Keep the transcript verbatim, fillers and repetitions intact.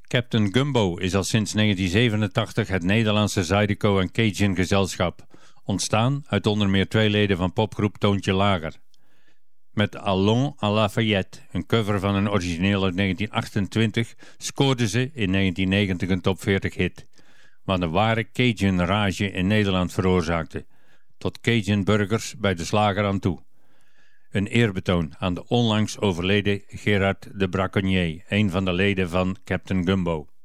Captain Gumbo is al sinds negentien zevenentachtig het Nederlandse Zydeco en Cajun gezelschap, ontstaan uit onder meer twee leden van popgroep Toontje Lager. Met Allons à Lafayette, een cover van een origineel uit negentien achtentwintig, scoorden ze in negentien negentig een top veertig hit, wat een ware Cajun rage in Nederland veroorzaakte, tot Cajun burgers bij de slager aan toe. Een eerbetoon aan de onlangs overleden Gerard de Braconnier, een van de leden van Captain Gumbo.